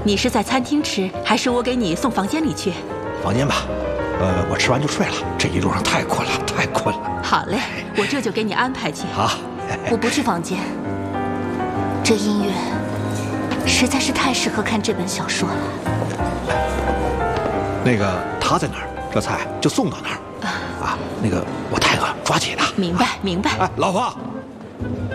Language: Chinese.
你是在餐厅吃，还是我给你送房间里去？ 房间吧，我吃完就睡了。这一路上太困了，太困了。 好嘞，我这就给你安排去。 好， 我不去房间。这音乐实在是太适合看这本小说了。 那个他在哪儿，这菜就送到那儿。啊，那个我太饿，抓紧了。 明白，明白。 哎，老婆。